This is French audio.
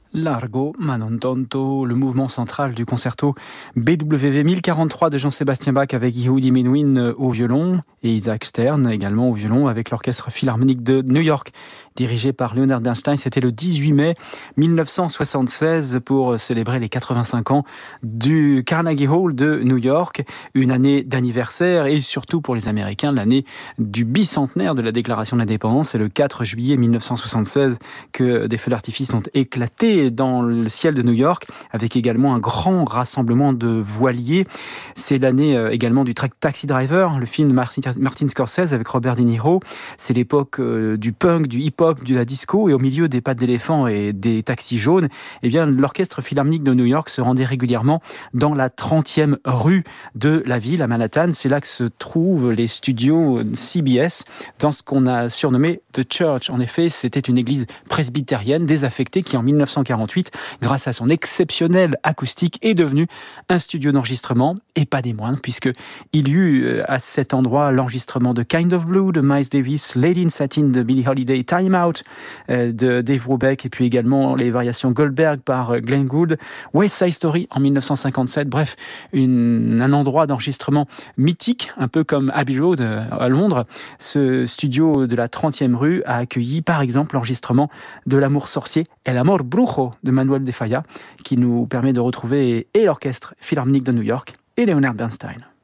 Largo ma non tanto, le mouvement central du concerto BWV 1043 de Jean-Sébastien Bach avec Yehudi Menuhin au violon et Isaac Stern également au violon avec l'Orchestre Philharmonique de New York dirigé par Leonard Bernstein. C'était le 18 mai 1976 pour célébrer les 85 ans du Carnegie Hall de New York. Une année d'anniversaire et surtout pour les Américains, l'année du bicentenaire de la Déclaration de l'Indépendance. C'est le 4 juillet 1976 que des feux d'artifice ont éclaté dans le ciel de New York avec également un grand rassemblement de voiliers. C'est l'année également du Taxi Driver, le film de Martin Scorsese avec Robert De Niro. C'est l'époque du punk, du hip-hop, de la disco, et au milieu des pattes d'éléphant et des taxis jaunes, eh bien, l'Orchestre Philharmonique de New York se rendait régulièrement dans la 30e rue de la ville, à Manhattan. C'est là que se trouvent les studios CBS, dans ce qu'on a surnommé The Church. En effet, c'était une église presbytérienne désaffectée qui, en 1948, grâce à son exceptionnelle acoustique, est devenue un studio d'enregistrement, et pas des moindres, puisqu'il y eut à cet endroit l'enregistrement de Kind of Blue de Miles Davis, Lady in Satin de Billie Holiday, Time Out de Dave Brubeck, et puis également les variations Goldberg par Glenn Gould, West Side Story en 1957, bref, un endroit d'enregistrement mythique, un peu comme Abbey Road à Londres. Ce studio de la 30e rue a accueilli par exemple l'enregistrement de L'amour sorcier, El Amor Brujo de Manuel de Falla, qui nous permet de retrouver et l'Orchestre Philharmonique de New York et Leonard Bernstein.